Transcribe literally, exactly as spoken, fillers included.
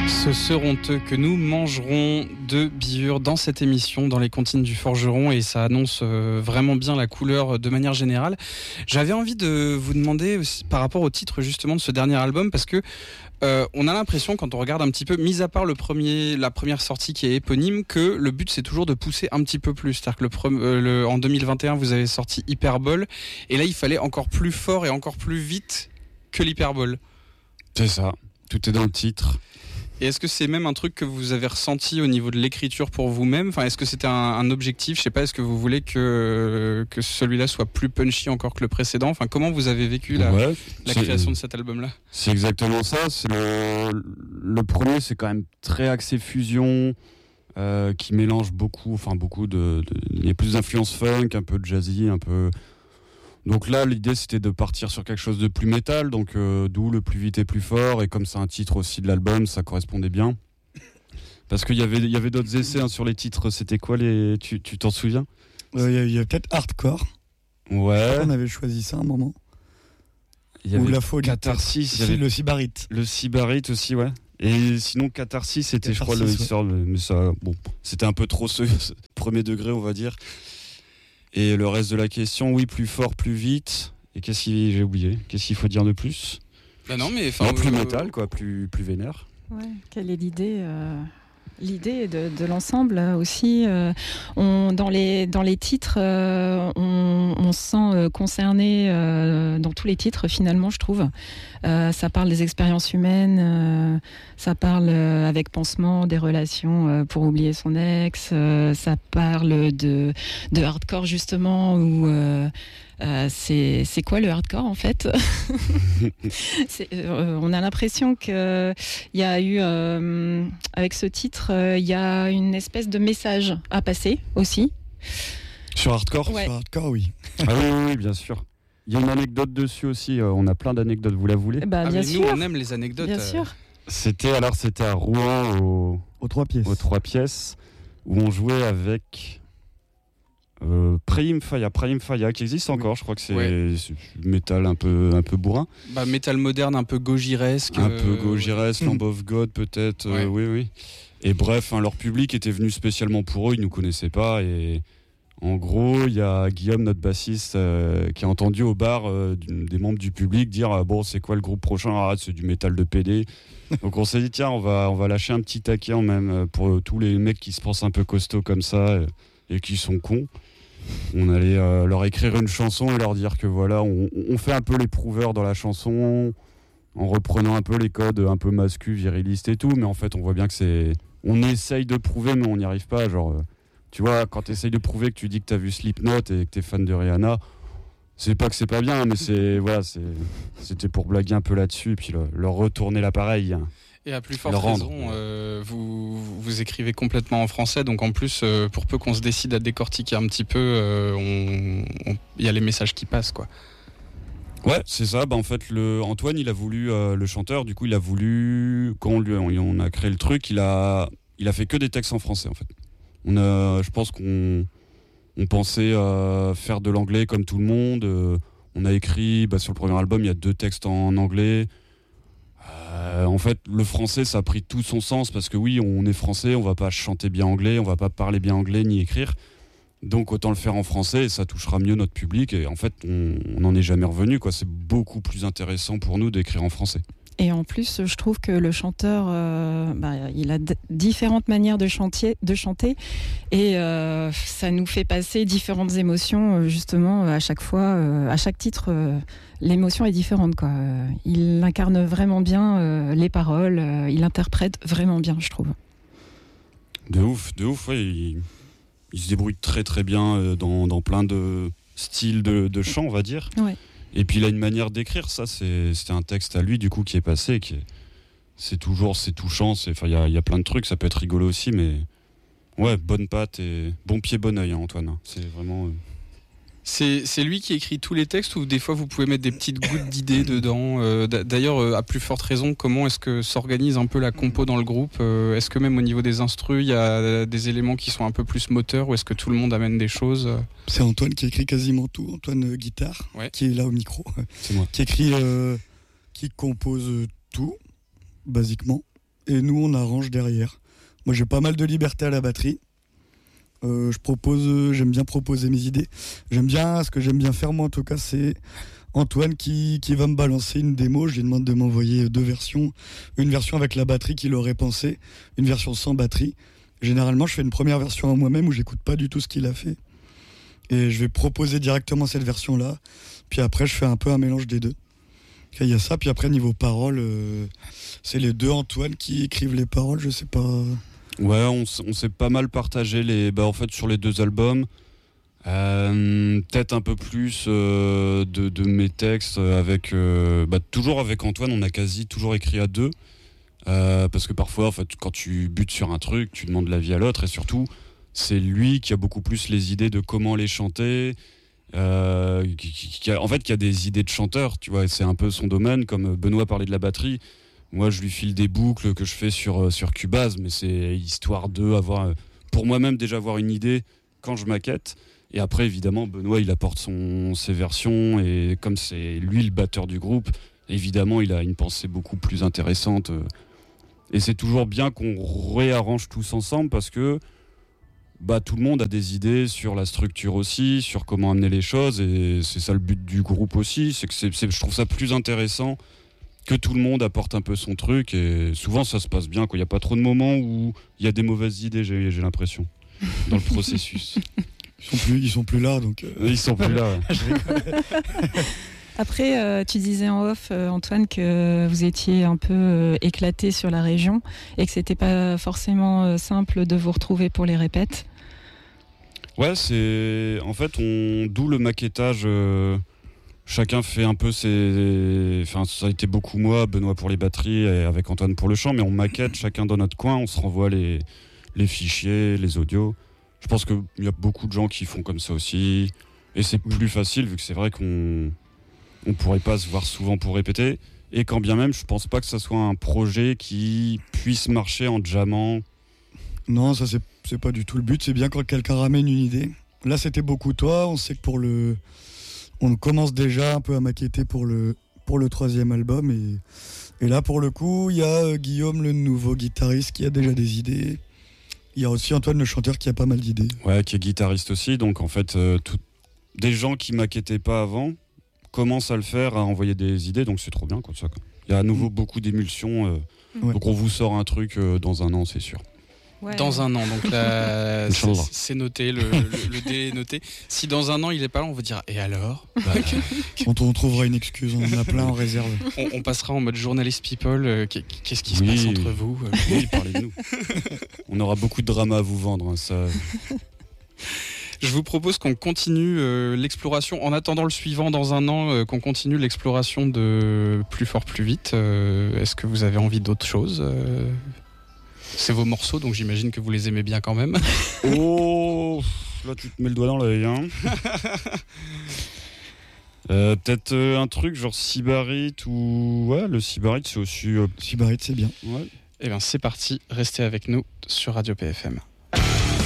Ce seront eux que nous mangerons de biure dans cette émission, dans les cantines du Forgeron, et ça annonce euh, vraiment bien la couleur de manière générale. J'avais envie de vous demander aussi, par rapport au titre justement de ce dernier album, parce que euh, on a l'impression, quand on regarde un petit peu, mis à part le premier, la première sortie qui est éponyme, que le but c'est toujours de pousser un petit peu plus. C'est-à-dire que le, pre- euh, le, en deux mille vingt et un, vous avez sorti Hyperbole, et là il fallait encore plus fort et encore plus vite que l'Hyperbole. C'est ça, tout est dans le titre. Et est-ce que c'est même un truc que vous avez ressenti au niveau de l'écriture pour vous-même ? Enfin, est-ce que c'était un, un objectif ? Je sais pas, est-ce que vous voulez que, que celui-là soit plus punchy encore que le précédent ? Enfin, comment vous avez vécu la, ouais, la création de cet album-là ? C'est exactement ça. C'est le, le premier, c'est quand même très axé fusion, euh, qui mélange beaucoup, enfin beaucoup de... de il y a plus d'influence funk, un peu jazzy, un peu... Donc là, l'idée, c'était de partir sur quelque chose de plus métal, donc euh, d'où le plus vite et plus fort, et comme c'est un titre aussi de l'album, ça correspondait bien. Parce qu'il y avait, il y avait d'autres essais hein, sur les titres, c'était quoi les... Tu, tu t'en souviens ? Il euh, y, y a peut-être Hardcore. Ouais. On avait choisi ça un moment. Il y avait Ou la folie. Catharsis, il y avait le Sybarite. Le Sybarite aussi, ouais. Et sinon, Catharsis, c'était, Catharsis, je crois, le ouais. histoire, mais ça, bon, c'était un peu trop ce, ce premier degré, on va dire. Et le reste de la question, oui, plus fort, plus vite. Et qu'est-ce qu'il j'ai oublié ? Qu'est-ce qu'il faut dire de plus ? Bah non, mais non, plus euh, métal, quoi, plus plus vénère. Ouais. Quelle est l'idée euh... L'idée de, de l'ensemble aussi, euh, on, dans, les, dans les titres, euh, on, on se sent euh, concerné euh, dans tous les titres finalement, je trouve. Euh, ça parle des expériences humaines, euh, ça parle euh, avec pansement des relations euh, pour oublier son ex, euh, ça parle de, de hardcore justement où... Euh, Euh, c'est, c'est quoi le hardcore en fait ? c'est, euh, On a l'impression qu'il y a eu, euh, avec ce titre, il euh, y a une espèce de message à passer aussi. Sur hardcore ? Ouais. Sur hardcore, oui. Ah oui, oui, oui, bien sûr. Il y a une anecdote dessus aussi, euh, on a plein d'anecdotes, vous la voulez ? Bah, ah, bien mais sûr. Nous, on aime les anecdotes. Bien euh... sûr. C'était, alors, c'était à Rouen, au... aux trois pièces. Aux trois pièces, où on jouait avec... Euh, Prime Faya, Prime Faya qui existe encore, oui. Je crois que c'est, ouais. c'est métal un peu, un peu bourrin. Bah, métal moderne, un peu gogiresque. Un euh... peu gogiresque, Lamb of God peut-être, ouais. euh, oui, oui. Et bref, hein, leur public était venu spécialement pour eux, ils nous connaissaient pas. Et en gros, il y a Guillaume, notre bassiste, euh, qui a entendu au bar euh, des membres du public dire ah, bon, c'est quoi le groupe prochain ? Ah, c'est du métal de P D. Donc on s'est dit tiens, on va, on va lâcher un petit taquet en même pour euh, tous les mecs qui se pensent un peu costauds comme ça euh, et qui sont cons. On allait euh, leur écrire une chanson et leur dire que voilà, on, on fait un peu les prouveurs dans la chanson, en reprenant un peu les codes un peu masculins, virilistes et tout, mais en fait on voit bien que c'est... On essaye de prouver mais on n'y arrive pas, genre... Euh, tu vois, quand tu essayes de prouver que tu dis que tu as vu Slipknot et que tu es fan de Rihanna, c'est pas que c'est pas bien, mais c'est... Voilà, c'est, c'était pour blaguer un peu là-dessus et puis le, leur retourner l'appareil. Et à plus forte raison, euh, vous, vous écrivez complètement en français, donc en plus, euh, pour peu qu'on se décide à décortiquer un petit peu, il euh, y a les messages qui passent, quoi. Ouais, c'est ça. Bah, en fait, le, Antoine, il a voulu, euh, le chanteur, du coup, il a voulu, quand on, lui, on, on a créé le truc, il a, il a fait que des textes en français, en fait. On a, je pense qu'on on pensait euh, faire de l'anglais comme tout le monde. Euh, on a écrit, bah, sur le premier album, il y a deux textes en anglais. Euh, en fait, le français, ça a pris tout son sens parce que oui, on est français, on va pas chanter bien anglais, on va pas parler bien anglais ni écrire. Donc autant le faire en français et ça touchera mieux notre public. Et en fait, on n'en est jamais revenu, quoi. C'est beaucoup plus intéressant pour nous d'écrire en français. Et en plus, je trouve que le chanteur, euh, bah, il a d- différentes manières de, chantier, de chanter et euh, ça nous fait passer différentes émotions, justement, à chaque fois, euh, à chaque titre, euh, l'émotion est différente, quoi. Il incarne vraiment bien euh, les paroles, euh, il interprète vraiment bien, je trouve. De ouf, de ouf, ouais. Il, il se débrouille très très bien dans, dans plein de styles de, de chant, on va dire. Ouais. Et puis il a une manière d'écrire, ça c'est, c'était un texte à lui du coup qui est passé, qui est, c'est toujours, c'est touchant, c'est, enfin il y a, y a plein de trucs, ça peut être rigolo aussi, mais ouais, bonne patte et bon pied, bon oeil, hein, Antoine, c'est vraiment... Euh... C'est, c'est lui qui écrit tous les textes ou des fois vous pouvez mettre des petites gouttes d'idées dedans euh, D'ailleurs, euh, à plus forte raison, comment est-ce que s'organise un peu la compo dans le groupe euh, Est-ce que même au niveau des instrus, il y a des éléments qui sont un peu plus moteurs ou est-ce que tout le monde amène des choses euh... C'est Antoine qui écrit quasiment tout, Antoine euh, guitare, ouais. qui est là au micro, c'est moi. qui écrit, euh, qui compose tout, basiquement. et nous on arrange derrière. Moi j'ai pas mal de liberté à la batterie. Euh, je propose, j'aime bien proposer mes idées. J'aime bien, ce que j'aime bien faire moi en tout cas, c'est Antoine qui, qui va me balancer une démo. Je lui demande de m'envoyer deux versions. Une version avec la batterie qu'il aurait pensé, une version sans batterie. Généralement, je fais une première version à moi-même où j'écoute pas du tout ce qu'il a fait. Et je vais proposer directement cette version-là. Puis après, je fais un peu un mélange des deux. Il y a ça. Puis après, niveau paroles, euh, c'est les deux Antoine qui écrivent les paroles. Je sais pas. Ouais, on, on s'est pas mal partagé les, bah, en fait, sur les deux albums. Euh, peut-être un peu plus euh, de, de mes textes avec, euh, bah, toujours avec Antoine. On a quasi toujours écrit à deux. Euh, parce que parfois, en fait, quand tu butes sur un truc, tu demandes l'avis à l'autre. Et surtout, c'est lui qui a beaucoup plus les idées de comment les chanter. Euh, qui, qui a, en fait, qui a des idées de chanteur, tu vois, c'est un peu son domaine. Comme Benoît parlait de la batterie, moi je lui file des boucles que je fais sur, sur Cubase, mais c'est histoire de avoir, pour moi-même déjà avoir une idée quand je maquette. Et après, évidemment, Benoît il apporte son, ses versions, et comme c'est lui le batteur du groupe, évidemment il a une pensée beaucoup plus intéressante. Et c'est toujours bien qu'on réarrange tous ensemble parce que bah, tout le monde a des idées sur la structure aussi, sur comment amener les choses, et c'est ça le but du groupe aussi, c'est que c'est, c'est, je trouve ça plus intéressant que tout le monde apporte un peu son truc, et souvent ça se passe bien, quoi. Il n'y a pas trop de moments où il y a des mauvaises idées, j'ai, j'ai l'impression, dans le processus. Ils sont plus, ils sont plus là, donc... Euh... Ils sont plus là, ouais. Après, euh, tu disais en off, euh, Antoine, que vous étiez un peu euh, éclaté sur la région et que c'était pas forcément euh, simple de vous retrouver pour les répètes. Ouais, c'est en fait on d'où le maquettage. Euh, chacun fait un peu ses. Enfin, ça a été beaucoup moi, Benoît pour les batteries et avec Antoine pour le chant, mais on maquette chacun dans notre coin, on se renvoie les les fichiers, les audios. Je pense qu'il y a beaucoup de gens qui font comme ça aussi, et c'est plus facile vu que c'est vrai qu'on on pourrait pas se voir souvent pour répéter, et quand bien même, je pense pas que ça soit un projet qui puisse marcher en jammant. Non, ça c'est, c'est pas du tout le but, c'est bien quand quelqu'un ramène une idée. Là c'était beaucoup toi, on sait que pour le... On commence déjà un peu à maqueter pour le, pour le troisième album, et, et là pour le coup, il y a euh, Guillaume, le nouveau guitariste, qui a déjà des idées. Il y a aussi Antoine, le chanteur, qui a pas mal d'idées. Ouais, qui est guitariste aussi, donc en fait, euh, tout... des gens qui maquettaient pas avant commencent à le faire, à envoyer des idées, donc c'est trop bien quoi, ça, quoi. Il y a à nouveau mmh. beaucoup d'émulsions, euh, ouais. Donc on vous sort un truc euh, dans un an, c'est sûr. Ouais. Dans un an, donc là, c'est, c'est noté, le, le, le délai est noté. Si dans un an il est pas là, on va dire et alors bah, on, on trouvera une excuse, on en a plein en réserve. On, on passera en mode journalist people. Euh, qu'est-ce qui se oui, passe entre vous? Oui, parlez de nous. On aura beaucoup de drama à vous vendre, hein, ça. Je vous propose qu'on continue euh, l'exploration, en attendant le suivant dans un an, euh, qu'on continue l'exploration de Plus fort, plus vite. Euh, est-ce que vous avez envie d'autre chose? euh, C'est vos morceaux, donc j'imagine que vous les aimez bien quand même. Oh, là tu te mets le doigt dans l'œil, hein. euh, peut-être euh, un truc genre Sybarite ou... Ouais, le Sybarite c'est aussi... Euh... Sybarite c'est bien. Ouais. Eh bien c'est parti, restez avec nous sur Radio P F M.